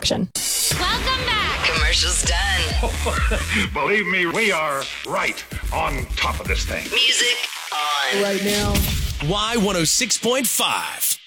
production. Welcome back. Commercials done. Believe me, we are right on top of this thing. Music on. Right now. Y106.5.